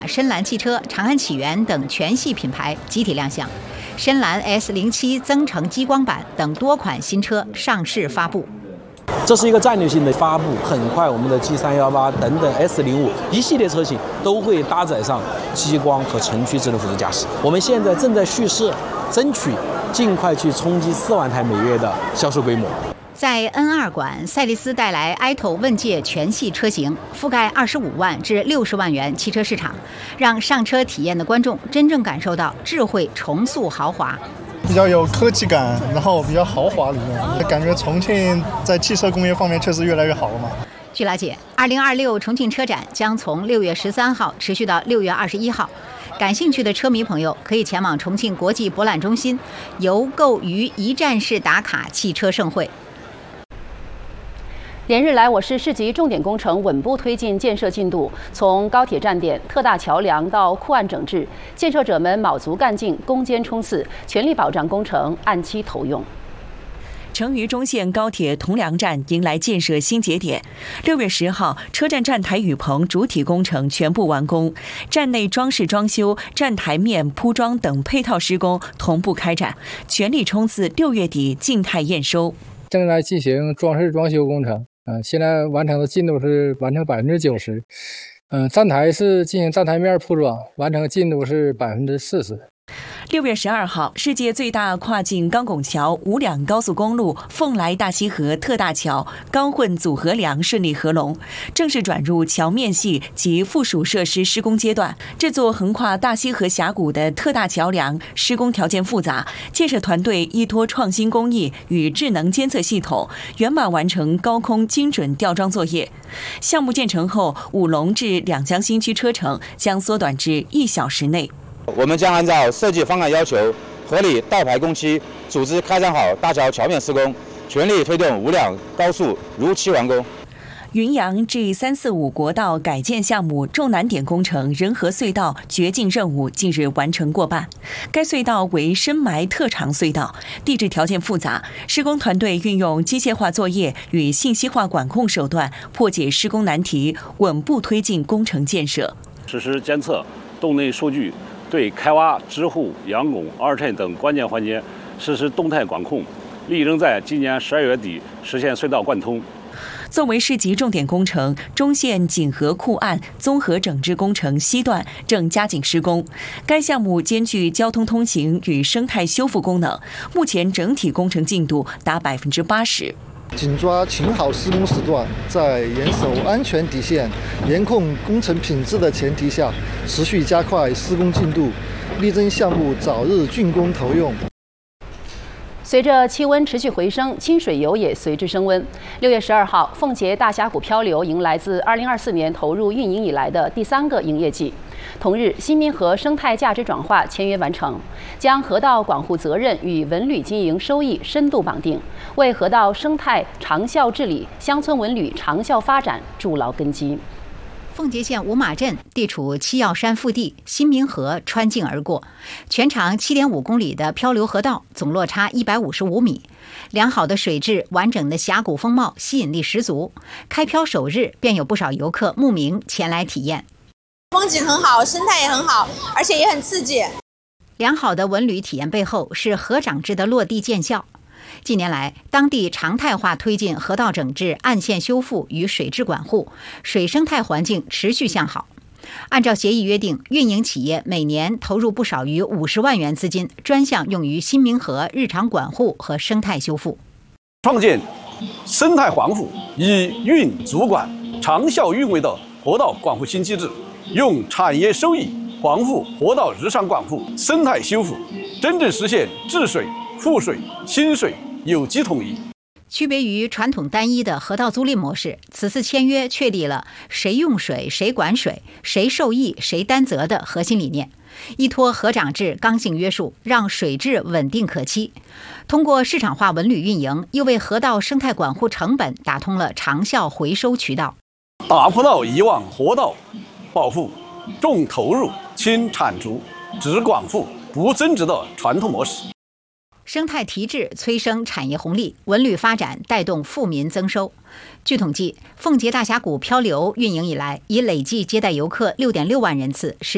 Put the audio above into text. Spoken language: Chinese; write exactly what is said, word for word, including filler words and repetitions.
深蓝汽车、长安启源等全系品牌集体亮相，深蓝 S 零七 增程激光版等多款新车上市发布。 这是一个战略性的发布，很快我们的 G 三一八 等等 S 零五 一系列车型都会搭载上激光和城区智能辅助驾驶。我们现在正在蓄势，争取尽快去冲击四万台每月的销售规模。 在 N 二 馆，赛力斯带来 i t o 问界全系车型，覆盖二十五万至六十万元汽车市场，让上车体验的观众真正感受到智慧重塑豪华。 比较有科技感，然后比较豪华里面，感觉重庆在汽车工业方面确实越来越好了嘛。 据了解，二零二六重庆车展将从六月十三号持续到六月二十一号。感兴趣的车迷朋友可以前往重庆国际博览中心，游购于一站式打卡汽车盛会。 连日来，我市市级重点工程稳步推进建设进度，从高铁站点、特大桥梁到库岸整治，建设者们卯足干劲，攻坚冲刺，全力保障工程按期投用。 成渝中线高铁铜梁站迎来建设新节点。六月十号，车站站台雨棚主体工程全部完工，站内装饰装修、站台面铺装等配套施工同步开展，全力冲刺六月底静态验收。 正在进行装饰装修工程。嗯、呃，现在完成的进度是完成百分之九十，嗯，站台是进行站台面铺装，完成进度是百分之四十。 六月十二号，世界最大跨境钢拱桥五两高速公路凤来大溪河特大桥钢混组合梁顺利合龙，正式转入桥面系及附属设施施工阶段。这座横跨大溪河峡谷的特大桥梁施工条件复杂，建设团队依托创新工艺与智能监测系统，圆满完成高空精准吊装作业。项目建成后，五龙至两江新区车程将缩短至一小时内。 我们将按照设计方案要求，合理倒排工期，组织开展好大桥桥面施工，全力推动五两高速如期完工。 云阳 G 三四五国道改建项目重难点工程仁和隧道掘进任务近日完成过半。该隧道为深埋特长隧道，地质条件复杂，施工团队运用机械化作业与信息化管控手段，破解施工难题，稳步推进工程建设。 实施监测、洞内数据，对开挖、支护、仰拱、二衬等关键环节实施动态管控，力争在今年十二月底实现隧道贯通。 作为市级重点工程，中线锦河库岸综合整治工程西段正加紧施工。该项目兼具交通通行与生态修复功能，目前整体工程进度达百分之八十。 紧抓停好施工时段，在严守安全底线、严控工程品质的前提下，持续加快施工进度，力争项目早日竣工投用。 随着气温持续回升，清水游也随之升温。六月十二号，奉节大峡谷漂流迎来自二零二四年投入运营以来的第三个营业季。同日，新民河生态价值转化签约完成，将河道管护责任与文旅经营收益深度绑定，为河道生态长效治理、乡村文旅长效发展筑牢根基。 奉节县五马镇地处七要山腹地，新民河穿境而过，全长 七点五公里的漂流河道总落差一百五十五米，良好的水质、完整的峡谷风貌吸引力十足。开漂首日便有不少游客慕名前来体验。 风景很好，生态也很好，而且也很刺激。 良好的文旅体验背后是河长制的落地见效。近年来，当地常态化推进河道整治、岸线修复与水质管护，水生态环境持续向好。按照协议约定，运营企业每年投入不少于五十万元资金，专项用于新民河日常管护和生态修复。 创建生态防护以运主管、长效运维的河道管护新机制，用产业收益防护河道日常管护、生态修复，真正实现治水、富水、新水有机统一。 区别于传统单一的河道租赁模式，此次签约确立了谁用水谁管水、谁受益谁担责的核心理念，依托河长制刚性约束，让水质稳定可期。通过市场化文旅运营，又为河道生态管护成本打通了长效回收渠道， 打破了以往河道保护重投入轻产出、只管护不增值的传统模式。 生态提质催生产业红利，文旅发展带动富民增收。据统计，奉节大峡谷漂流运营以来，已累计接待游客 六点六万人次，实